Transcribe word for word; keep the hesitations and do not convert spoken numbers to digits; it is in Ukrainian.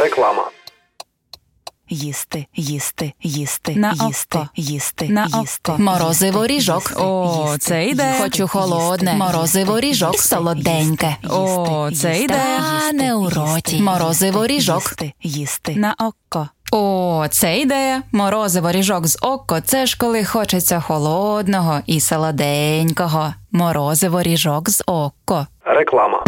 Реклама. Їсти, їсти, їсти, На їсти, око. їсти, На їсти. око. Морозиво ріжок. О, це йде. Хочу холодне. Морозиво ріжок солоденьке. О, це йде. Стане у роті. Морозиво ріжок. Їсти, їсти. На око. О, це ідея. Морозиво ріжок з око – це ж коли хочеться холодного і солоденького. Морозиво ріжок з око. Реклама.